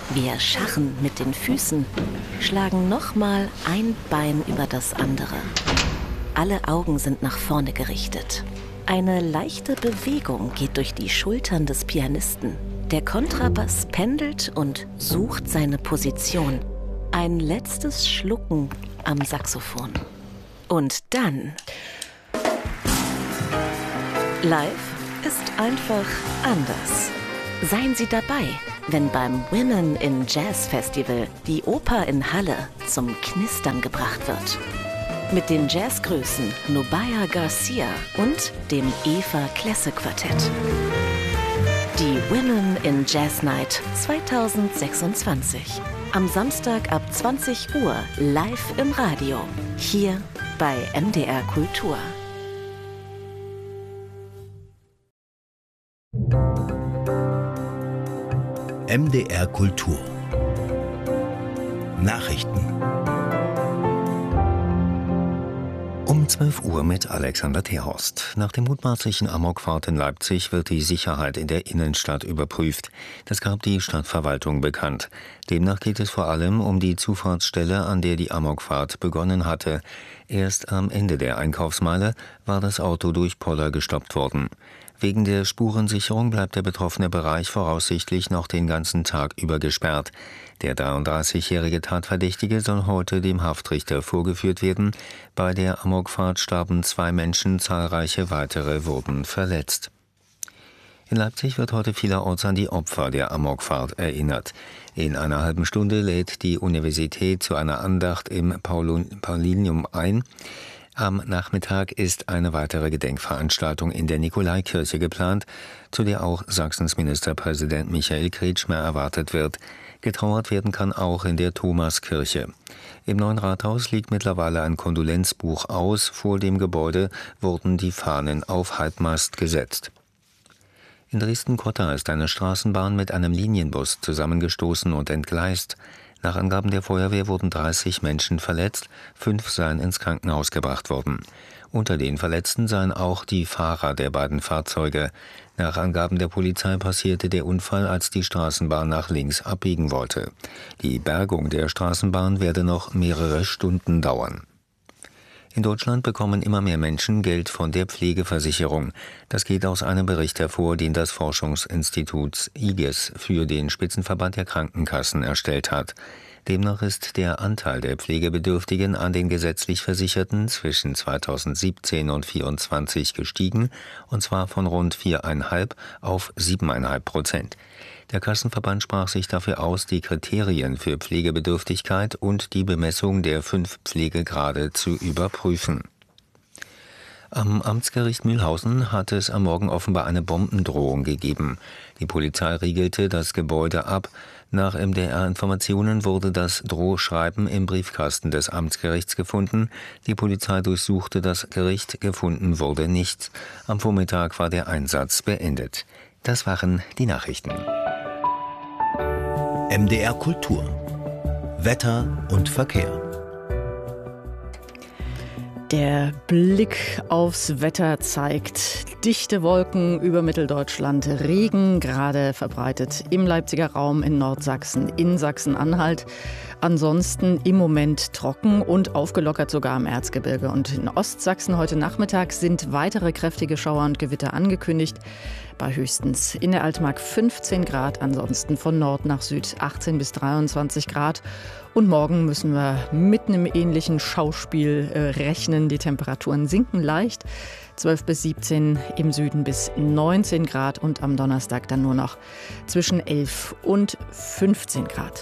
Wir scharren mit den Füßen, schlagen nochmal ein Bein über das andere. Alle Augen sind nach vorne gerichtet. Eine leichte Bewegung geht durch die Schultern des Pianisten. Der Kontrabass pendelt und sucht seine Position. Ein letztes Schlucken am Saxophon. Und dann... Live ist einfach anders. Seien Sie dabei, wenn beim Women in Jazz Festival die Oper in Halle zum Knistern gebracht wird. Mit den Jazzgrößen Nubia Garcia und dem Eva Klesse Quartett. Die Women in Jazz Night 2026. Am Samstag ab 20 Uhr live im Radio. Hier bei MDR Kultur. MDR Kultur Nachrichten um 12 Uhr mit Alexander Terhorst. Nach dem mutmaßlichen Amokfahrt in Leipzig wird die Sicherheit in der Innenstadt überprüft. Das gab die Stadtverwaltung bekannt. Demnach geht es vor allem um die Zufahrtsstelle, an der die Amokfahrt begonnen hatte. Erst am Ende der Einkaufsmeile war das Auto durch Poller gestoppt worden. Wegen der Spurensicherung bleibt der betroffene Bereich voraussichtlich noch den ganzen Tag über gesperrt. Der 33-jährige Tatverdächtige soll heute dem Haftrichter vorgeführt werden. Bei der Amokfahrt starben 2 Menschen, zahlreiche weitere wurden verletzt. In Leipzig wird heute vielerorts an die Opfer der Amokfahrt erinnert. In einer halben Stunde lädt die Universität zu einer Andacht im Paulinum ein. Am Nachmittag ist eine weitere Gedenkveranstaltung in der Nikolaikirche geplant, zu der auch Sachsens Ministerpräsident Michael Kretschmer erwartet wird. Getrauert werden kann auch in der Thomaskirche. Im neuen Rathaus liegt mittlerweile ein Kondolenzbuch aus. Vor dem Gebäude wurden die Fahnen auf Halbmast gesetzt. In Dresden-Cotta ist eine Straßenbahn mit einem Linienbus zusammengestoßen und entgleist. Nach Angaben der Feuerwehr wurden 30 Menschen verletzt, 5 seien ins Krankenhaus gebracht worden. Unter den Verletzten seien auch die Fahrer der beiden Fahrzeuge. Nach Angaben der Polizei passierte der Unfall, als die Straßenbahn nach links abbiegen wollte. Die Bergung der Straßenbahn werde noch mehrere Stunden dauern. In Deutschland bekommen immer mehr Menschen Geld von der Pflegeversicherung. Das geht aus einem Bericht hervor, den das Forschungsinstitut IGES für den Spitzenverband der Krankenkassen erstellt hat. Demnach ist der Anteil der Pflegebedürftigen an den gesetzlich Versicherten zwischen 2017 und 2024 gestiegen, und zwar von rund 4,5 auf 7,5%. Der Kassenverband sprach sich dafür aus, die Kriterien für Pflegebedürftigkeit und die Bemessung der 5 Pflegegrade zu überprüfen. Am Amtsgericht Mühlhausen hat es am Morgen offenbar eine Bombendrohung gegeben. Die Polizei riegelte das Gebäude ab. Nach MDR-Informationen wurde das Drohschreiben im Briefkasten des Amtsgerichts gefunden. Die Polizei durchsuchte das Gericht, gefunden wurde nichts. Am Vormittag war der Einsatz beendet. Das waren die Nachrichten. MDR Kultur Wetter und Verkehr. Der Blick aufs Wetter zeigt dichte Wolken über Mitteldeutschland, Regen gerade verbreitet im Leipziger Raum, in Nordsachsen, in Sachsen-Anhalt. Ansonsten im Moment trocken und aufgelockert sogar im Erzgebirge. Und in Ostsachsen heute Nachmittag sind weitere kräftige Schauer und Gewitter angekündigt. Bei höchstens in der Altmark 15 Grad, ansonsten von Nord nach Süd 18 bis 23 Grad. Und morgen müssen wir mit einem ähnlichen Schauspiel rechnen. Die Temperaturen sinken leicht, 12 bis 17 im Süden bis 19 Grad und am Donnerstag dann nur noch zwischen 11 und 15 Grad.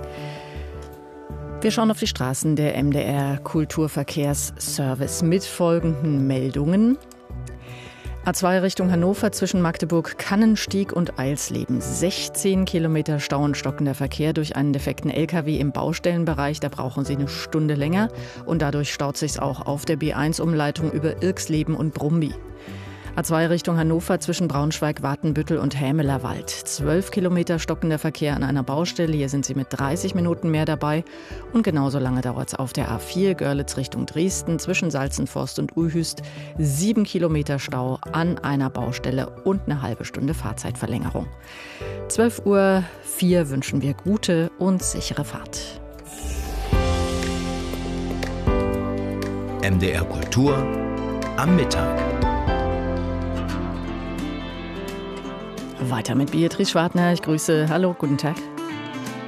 Wir schauen auf die Straßen der MDR Kulturverkehrsservice mit folgenden Meldungen. A2 Richtung Hannover zwischen Magdeburg, Kannenstieg und Eilsleben. 16 Kilometer Stau und stockender Verkehr durch einen defekten LKW im Baustellenbereich. Da brauchen Sie eine Stunde länger und dadurch staut sich's auch auf der B1-Umleitung über Irxleben und Brumby. A2 Richtung Hannover zwischen Braunschweig, Watenbüttel und Hämelerwald. 12 Kilometer stockender Verkehr an einer Baustelle. Hier sind Sie mit 30 Minuten mehr dabei. Und genauso lange dauert es auf der A4 Görlitz Richtung Dresden zwischen Salzenforst und Uhüst. 7 Kilometer Stau an einer Baustelle und eine halbe Stunde Fahrzeitverlängerung. 12:04 Uhr wünschen wir gute und sichere Fahrt. MDR Kultur am Mittag. Weiter mit Beatrice Schwartner. Ich grüße. Hallo, guten Tag.